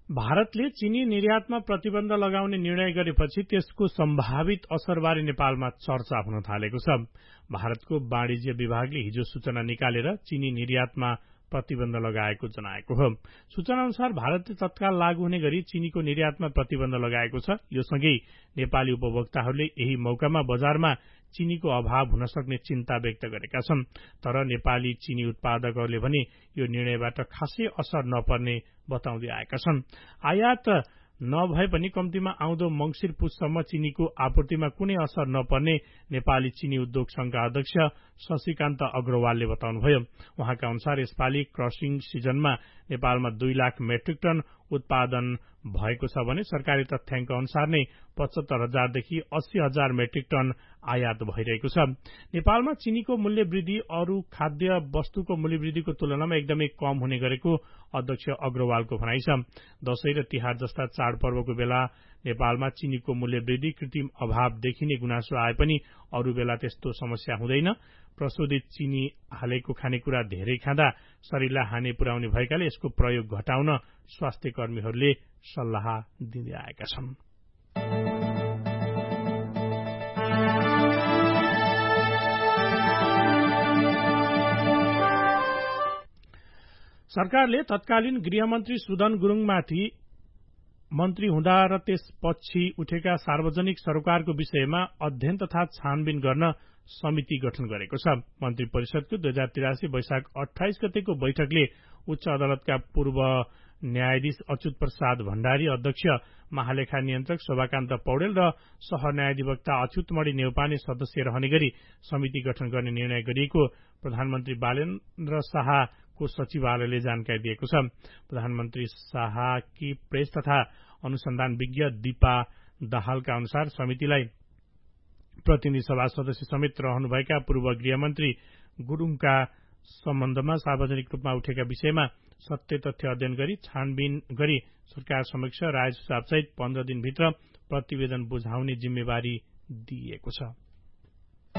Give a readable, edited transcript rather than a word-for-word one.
भारतले चिनी निर्यातमा प्रतिबन्ध लगाउने निर्णय गरेपछि त्यसको सम्भावित असरबारे नेपालमा चर्चा हुन थालेको छ। भारतको वाणिज्य विभागले हिजो सूचना निकालेर चिनी निर्यातमा प्रतिबन्ध लगाएको जनाएको हो। सूचना अनुसार भारतले तत्काल लागू हुने गरी चिनीको निर्यातमा प्रतिबन्ध लगाएको छ। यो सँगै नेपाली उपभोक्ताहरूले यही मौकामा बजारमा चिनीको अभाव हुन सक्ने चिन्ता व्यक्त गरेका छन्। तर नेपाली चिनी उत्पादकहरूले भने यो निर्णयबाट खासै असर नपर्ने बताउँदै आएका छन्। आयात नभए पनि कम्तीमा आउँदो मंगिर पुससम्म चिनीको आपूर्तिमा कुनै असर नपर्ने नेपाली चिनी उद्योग संघका अध्यक्ष शशिकान्त अग्रवालले बताउनुभयो। उहाँका अनुसार यसपालि क्रसिङ सिजनमा नेपालमा 2 लाख मेट्रिक टन उत्पादन भएको छ भने सरकारी तथ्याङ्क अनुसार नै 75,000 देखि 80,000 मेट्रिक टन आयात भइरहेको छ। नेपालमा चिनीको मूल्य वृद्धि अरू खाद्य वस्तुको मूल्य वृद्धिको तुलनामा एकदमै कम हुने गरेको अध्यक्ष अग्रवालको भनाइ छ। दशैं र तिहार जस्ता चाडपर्वको बेला नेपालमा चिनीको मूल्य वृद्धि कृत्रिम अभाव देखिने गुनासो आए पनि अरू बेला त्यस्तो समस्या हुँदैन। प्रशोधित चिनी हालेको खानेकुरा धेरै खाँदा शरीरलाई हानि पुर्याउने भएकाले यसको प्रयोग घटाउन स्वास्थ्य कर्मीहरूले सल्लाह दिँदै आएका छन्। सरकारले तत्कालीन गृहमन्त्री सुदन गुरूङमाथि मन्त्री हुँदा र त्यसपछि उठेका सार्वजनिक सरोकारको विषयमा अध्ययन तथा छानबिन गर्न समिति गठन गरेको छ। मन्त्री परिषदको 2083 वैशाख 28 गतेको बैठकले उच्च अदालतका पूर्व न्यायाधीश अच्युत प्रसाद भण्डारी, अध्यक्ष महालेखा नियन्त्रक शोभाकान्त पौडेल र सहन्यायाधिवक्ता अच्युतमणि नेउपाने सदस्य रहने गरी समिति गठन गर्ने निर्णय गरिएको प्रधानमन्त्री बालेन्द्र शाहको सचिवालयले जानकारी दिएको छ। प्रधानमन्त्री शाहकी प्रेस तथा अनुसन्धान विज्ञ दीपा दाहालका अनुसार समितिलाई प्रतिनिधि सभा सदस्य समेत रहनुभएका पूर्व गृहमन्त्री गुरूङका सम्बन्धमा सार्वजनिक रूपमा उठेका विषयमा सत्य तथ्य अध्ययन गरी छानबिन गरी सरकार समक्ष राय सुझाव सहित 15 दिनभित्र प्रतिवेदन बुझाउने जिम्मेवारी दिइएको छ।